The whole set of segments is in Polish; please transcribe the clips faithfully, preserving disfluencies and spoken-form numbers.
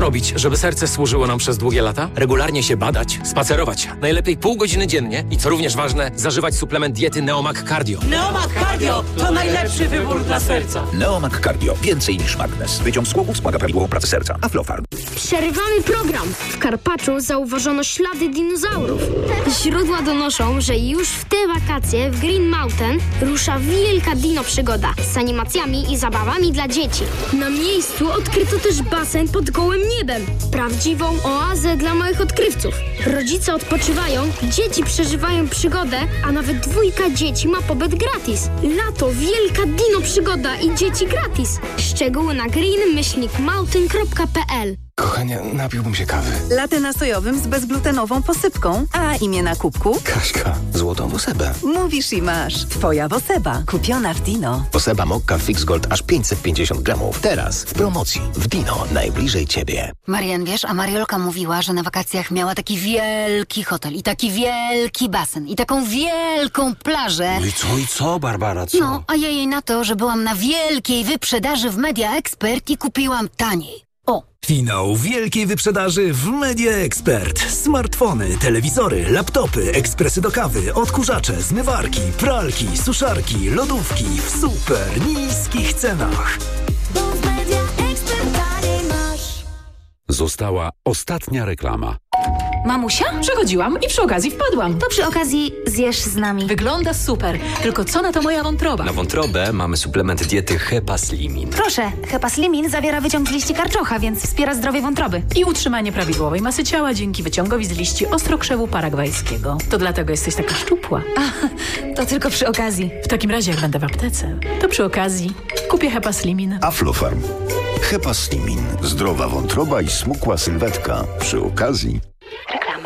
robić, żeby serce służyło nam przez długie lata? Regularnie się badać, spacerować. Najlepiej pół godziny dziennie i co również ważne, zażywać suplement diety Neomag Cardio. Neomag Cardio to najlepszy wybór dla serca. Neomag Cardio. Więcej niż magnez. Wyciąg z głowy wspomaga prawidłową pracę serca. Aflofarm. Przerywamy program. W Karpaczu zauważono ślady dinozaurów. Źródła donoszą, że już w te wakacje w Green Mountain rusza wielka dino przygoda z animacjami i zabawami dla dzieci. Na miejscu odkryto też basen pod gołym niebem. Prawdziwą oazę dla małych odkrywców. Rodzice odpoczywają, dzieci przeżywają przygodę, a nawet dwójka dzieci ma pobyt gratis. Lato, wielka dino przygoda i dzieci gratis. Szczegóły na green myślnik mountain kropka p l. Kochanie, napiłbym się kawy. Latte na sojowym z bezglutenową posypką. A imię na kubku? Kaśka. Złotą Wosebę. Mówisz i masz. Twoja Woseba. Kupiona w Dino. Woseba Mokka Fix Gold aż pięćset pięćdziesiąt gramów. Teraz w promocji w Dino. Najbliżej ciebie. Marian, wiesz, a Mariolka mówiła, że na wakacjach miała taki wielki hotel i taki wielki basen i taką wielką plażę. No i co, i co, Barbara, co? No, a ja jej na to, że byłam na wielkiej wyprzedaży w Media Expert i kupiłam taniej. O! Finał wielkiej wyprzedaży w Media Expert. Smartfony, telewizory, laptopy, ekspresy do kawy, odkurzacze, zmywarki, pralki, suszarki, lodówki w super niskich cenach. Bo w Media Expert taniej masz. Została ostatnia reklama. Mamusia? Przechodziłam i przy okazji wpadłam. To przy okazji zjesz z nami. Wygląda super. Tylko co na to moja wątroba? Na wątrobę mamy suplement diety Hepaslimin. Proszę, Hepaslimin zawiera wyciąg z liści karczocha, więc wspiera zdrowie wątroby. I utrzymanie prawidłowej masy ciała dzięki wyciągowi z liści ostrokrzewu paragwajskiego. To dlatego jesteś taka szczupła. A, to tylko przy okazji. W takim razie, jak będę w aptece, to przy okazji kupię Hepaslimin. Aflofarm. Hepaslimin. Zdrowa wątroba i smukła sylwetka. Przy okazji. Reklama.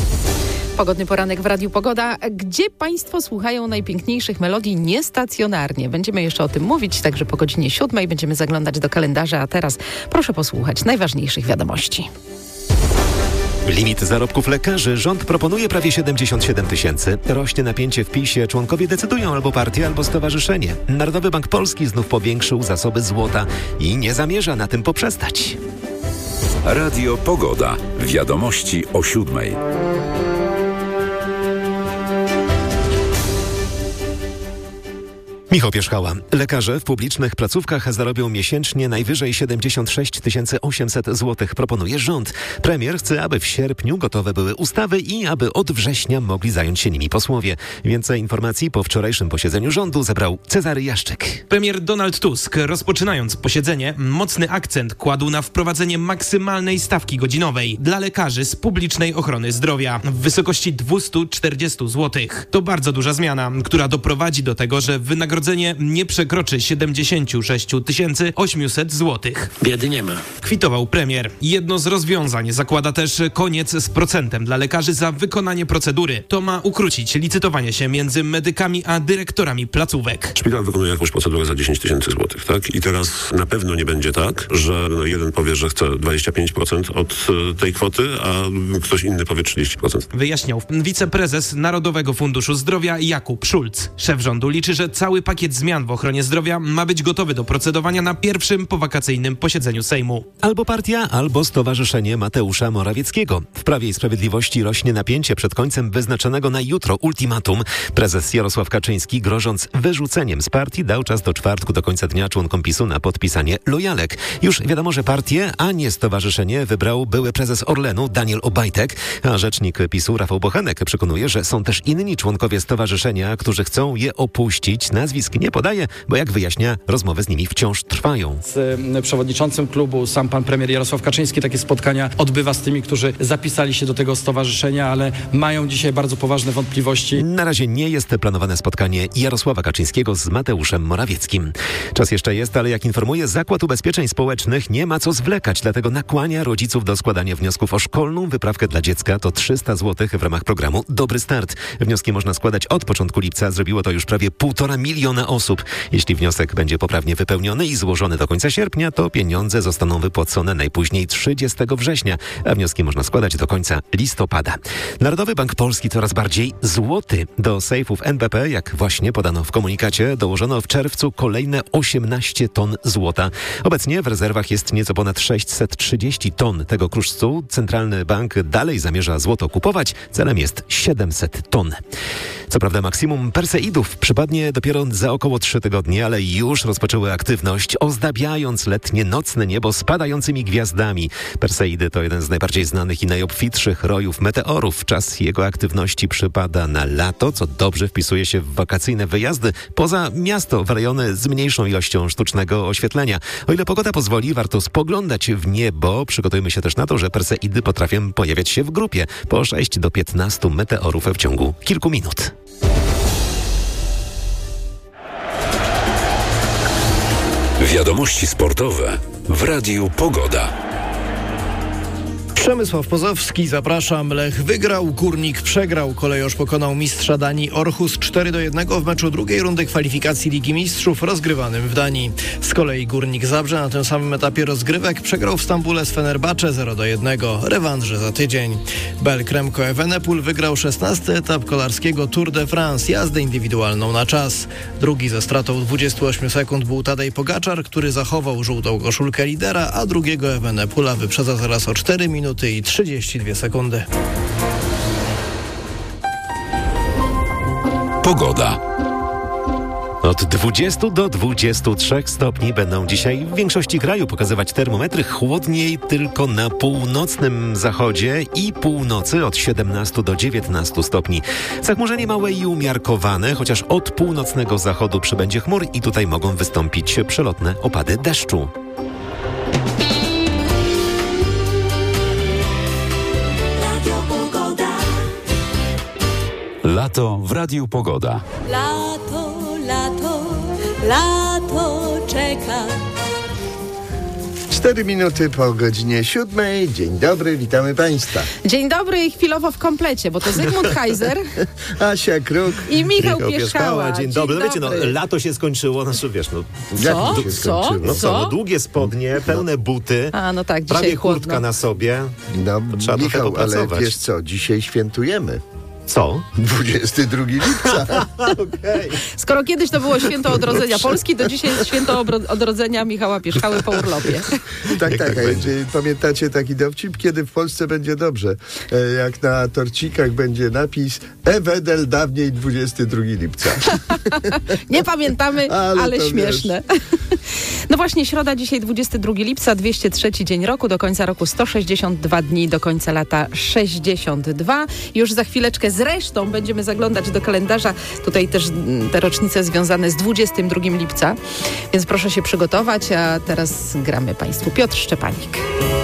Pogodny poranek w Radiu Pogoda. Gdzie Państwo słuchają najpiękniejszych melodii niestacjonarnie? Będziemy jeszcze o tym mówić, także po godzinie siódmej będziemy zaglądać do kalendarza, a teraz proszę posłuchać najważniejszych wiadomości. Limit zarobków lekarzy. Rząd proponuje prawie siedemdziesiąt siedem tysięcy. Rośnie napięcie w PiSie. Członkowie decydują albo partia, albo stowarzyszenie. Narodowy Bank Polski znów powiększył zasoby złota i nie zamierza na tym poprzestać. Radio Pogoda. Wiadomości o siódmej. Michał Pierzchała. Lekarze w publicznych placówkach zarobią miesięcznie najwyżej siedemdziesiąt sześć tysięcy osiemset złotych, proponuje rząd. Premier chce, aby w sierpniu gotowe były ustawy i aby od września mogli zająć się nimi posłowie. Więcej informacji po wczorajszym posiedzeniu rządu zebrał Cezary Jaszczyk. Premier Donald Tusk, rozpoczynając posiedzenie, mocny akcent kładł na wprowadzenie maksymalnej stawki godzinowej dla lekarzy z publicznej ochrony zdrowia w wysokości dwieście czterdzieści złotych. To bardzo duża zmiana, która doprowadzi do tego, że wynagrodzenie nie przekroczy siedemdziesiąt sześć tysięcy osiemset złotych. Biedy nie ma. Kwitował premier. Jedno z rozwiązań zakłada też koniec z procentem dla lekarzy za wykonanie procedury. To ma ukrócić licytowanie się między medykami a dyrektorami placówek. Szpital wykonuje jakąś procedurę za dziesięć tysięcy złotych, tak? I teraz na pewno nie będzie tak, że jeden powie, że chce dwadzieścia pięć procent od tej kwoty, a ktoś inny powie trzydzieści procent. Wyjaśniał wiceprezes Narodowego Funduszu Zdrowia Jakub Szulc. Szef rządu liczy, że cały pakiet zmian w ochronie zdrowia ma być gotowy do procedowania na pierwszym powakacyjnym posiedzeniu Sejmu. Albo partia, albo stowarzyszenie Mateusza Morawieckiego. W Prawie i Sprawiedliwości rośnie napięcie przed końcem wyznaczonego na jutro ultimatum. Prezes Jarosław Kaczyński, grożąc wyrzuceniem z partii, dał czas do czwartku do końca dnia członkom PiSu na podpisanie lojalek. Już wiadomo, że partię, a nie stowarzyszenie wybrał były prezes Orlenu Daniel Obajtek, a rzecznik PiSu Rafał Bochenek przekonuje, że są też inni członkowie stowarzyszenia, którzy chcą je opuścić. Nazwisk nie podaje, bo jak wyjaśnia, rozmowy z nimi wciąż trwają. Z przewodniczącym klubu sam pan premier Jarosław Kaczyński takie spotkania odbywa z tymi, którzy zapisali się do tego stowarzyszenia, ale mają dzisiaj bardzo poważne wątpliwości. Na razie nie jest planowane spotkanie Jarosława Kaczyńskiego z Mateuszem Morawieckim. Czas jeszcze jest, ale jak informuje Zakład Ubezpieczeń Społecznych, nie ma co zwlekać, dlatego nakłania rodziców do składania wniosków o szkolną wyprawkę dla dziecka. To trzysta złotych w ramach programu Dobry Start. Wnioski można składać od początku lipca. Zrobiło to już prawie półtora miliona miliona osób. Jeśli wniosek będzie poprawnie wypełniony i złożony do końca sierpnia, to pieniądze zostaną wypłacone najpóźniej trzydziestego września, a wnioski można składać do końca listopada. Narodowy Bank Polski coraz bardziej złoty. Do sejfów N B P, jak właśnie podano w komunikacie, dołożono w czerwcu kolejne osiemnaście ton złota. Obecnie w rezerwach jest nieco ponad sześćset trzydzieści ton tego kruszcu. Centralny Bank dalej zamierza złoto kupować. Celem jest siedemset ton. Co prawda maksimum Perseidów przypadnie dopiero za około trzy tygodnie, ale już rozpoczęły aktywność, ozdabiając letnie nocne niebo spadającymi gwiazdami. Perseidy to jeden z najbardziej znanych i najobfitszych rojów meteorów. Czas jego aktywności przypada na lato, co dobrze wpisuje się w wakacyjne wyjazdy poza miasto w rejony z mniejszą ilością sztucznego oświetlenia. O ile pogoda pozwoli, warto spoglądać w niebo. Przygotujmy się też na to, że Perseidy potrafią pojawiać się w grupie po sześć do piętnastu meteorów w ciągu kilku minut. Wiadomości sportowe w Radiu Pogoda. Przemysław Pozowski, zapraszam. Lech wygrał, Górnik przegrał. Kolejorz pokonał mistrza Danii Orhus cztery do jednego w meczu drugiej rundy kwalifikacji Ligi Mistrzów rozgrywanym w Danii. Z kolei Górnik Zabrze na tym samym etapie rozgrywek przegrał w Stambule z Fenerbahce zero do jednego. Rewanże za tydzień. Bel Kremko Evenepoel wygrał szesnasty etap kolarskiego Tour de France, jazdę indywidualną na czas. Drugi ze stratą dwudziestu ośmiu sekund był Tadej Pogaczar, który zachował żółtą koszulkę lidera, a drugiego Evenepoela wyprzedza zaraz o cztery minuty i trzydzieści dwie sekundy. Pogoda. Od dwudziestu do dwudziestu trzech stopni będą dzisiaj w większości kraju pokazywać termometry. Chłodniej tylko na północnym zachodzie i północy od siedemnastu do dziewiętnastu stopni. Zachmurzenie małe i umiarkowane, chociaż od północnego zachodu przybędzie chmur i tutaj mogą wystąpić przelotne opady deszczu. Lato w Radiu Pogoda. Lato, lato, lato czeka. Cztery minuty po godzinie siódmej. Dzień dobry, witamy Państwa. Dzień dobry i chwilowo w komplecie, bo to Zygmunt Kaiser, Asia Kruk i Michał Pierzchała. Dzień, Dzień dobry. No wiecie, no, lato się skończyło, znaczy wiesz, no... Co? Jak się Co? skończyło? No co, no długie spodnie, pełne buty, A, no tak, dzisiaj prawie chłodno. kurtka na sobie. No, Trzeba trochę Michał, ale popracować. wiesz co, dzisiaj świętujemy. Co? dwudziestego drugiego lipca. Okay. Skoro kiedyś to było święto odrodzenia Polski, to dzisiaj jest święto obro- odrodzenia Michała Pierzchały po urlopie. Tak, Jak tak. tak a będzie? pamiętacie taki dowcip, kiedy w Polsce będzie dobrze? E, jak na torcikach będzie napis Ewedel dawniej dwudziestego drugiego lipca. Nie pamiętamy, ale, Ale to śmieszne. No właśnie, środa dzisiaj dwudziestego drugiego lipca, dwieście trzeci dzień roku, do końca roku sto sześćdziesiąt dwa dni, do końca lata sześćdziesiąt dwa. Już za chwileczkę zresztą będziemy zaglądać do kalendarza. Tutaj też te rocznice związane z dwudziestego drugiego lipca, więc proszę się przygotować, a teraz gramy Państwu Piotr Szczepanik.